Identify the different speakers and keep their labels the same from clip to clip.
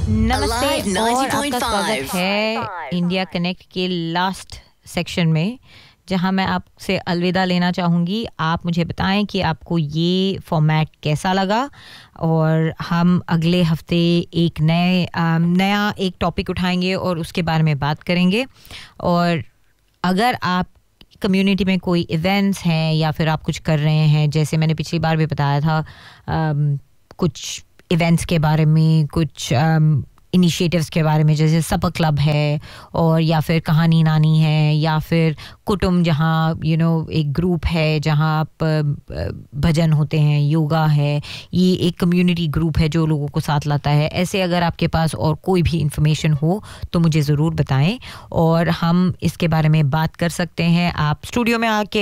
Speaker 1: नमस्ते और आपका स्वागत है इंडिया कनेक्ट के लास्ट सेक्शन में, जहां मैं आपसे अलविदा लेना चाहूँगी। आप मुझे बताएं कि आपको ये फॉर्मेट कैसा लगा, और हम अगले हफ्ते एक नया एक टॉपिक उठाएंगे और उसके बारे में बात करेंगे। और अगर आप कम्युनिटी में कोई इवेंट्स हैं या फिर आप कुछ कर रहे हैं, जैसे मैंने पिछली बार भी बताया था, कुछ इवेंट्स के बारे में, कुछ इनिशिएटिव्स के बारे में, जैसे सपर क्लब है, और या फिर कहानी नानी है, या फिर कुटुंब, जहाँ एक ग्रुप है जहाँ आप भजन होते हैं, योगा है, ये एक कम्युनिटी ग्रुप है जो लोगों को साथ लाता है। ऐसे अगर आपके पास और कोई भी इंफॉर्मेशन हो तो मुझे ज़रूर बताएं और हम इसके बारे में बात कर सकते हैं। आप स्टूडियो में आके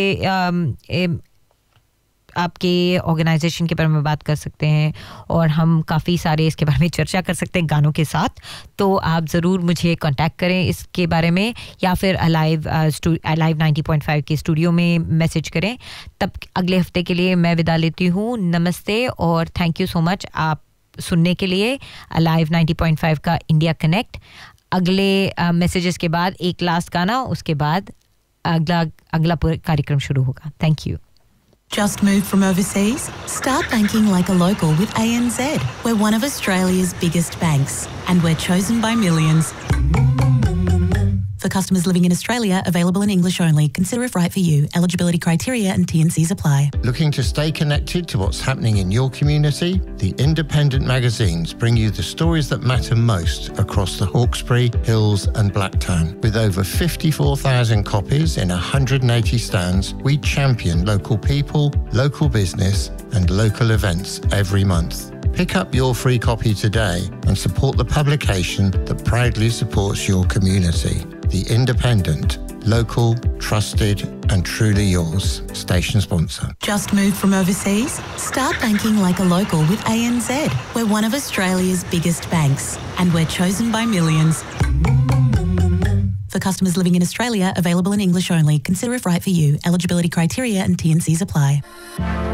Speaker 1: आपके ऑर्गेनाइजेशन के बारे में बात कर सकते हैं, और हम काफ़ी सारे इसके बारे में चर्चा कर सकते हैं गानों के साथ। तो आप ज़रूर मुझे कांटेक्ट करें इसके बारे में, या फिर अलाइव 90.5 के स्टूडियो में मैसेज करें। तब अगले हफ्ते के लिए मैं विदा लेती हूँ। नमस्ते और थैंक यू सो मच आप सुनने के लिए अलाइव 90.5 का इंडिया कनेक्ट। अगले मैसेजेस के बाद एक लास्ट गाना, उसके बाद अगला कार्यक्रम शुरू होगा। Thank you.
Speaker 2: Just moved from overseas? Start banking like a local with ANZ. We're one of Australia's biggest banks, and we're chosen by millions. For customers living in Australia, available in English only. Consider if right for you. Eligibility criteria and T&Cs apply.
Speaker 3: Looking to stay connected to what's happening in your community? The independent magazines bring you the stories that matter most across the Hawkesbury, Hills and Blacktown. With over 54,000 copies in 180 stands, we champion local people, local business and local events every month. Pick up your free copy today and support the publication that proudly supports your community. The Independent, local, trusted and truly yours. Station sponsor.
Speaker 2: Just moved from overseas? Start banking like a local with ANZ. We're one of Australia's biggest banks, and we're chosen by millions. For customers living in Australia, available in English only. Consider if right for you. Eligibility criteria and T&Cs apply.